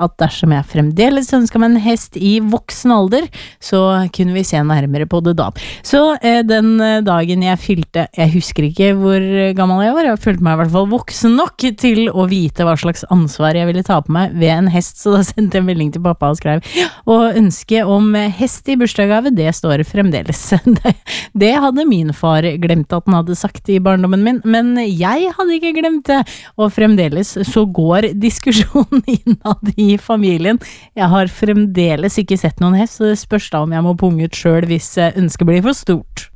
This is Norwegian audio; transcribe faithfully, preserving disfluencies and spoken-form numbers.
at dersom jeg fremdeles ønsket meg en hest i voksen alder, så kunne vi se nærmere på det da. Så eh, den dagen jeg fylte, jeg husker ikke hvor gammel jeg var, jeg følte meg i hvert fall voksen nok til å vite hva slags ansvar jeg ville ta på meg ved en hest, så da sendte jeg en melding til pappa og skrev, og ønsket om hest i bursdagsgave, det står fremdeles. Det, det hadde min far glemt at han hadde sagt i barndommen min, men jeg hadde ikke glemt det, og fremdeles så går diskusjonen innad i familien. Jeg har fremdeles ikke sett noen hest, så det spørs da om jeg må punge ut selv hvis ønsket blir for stort.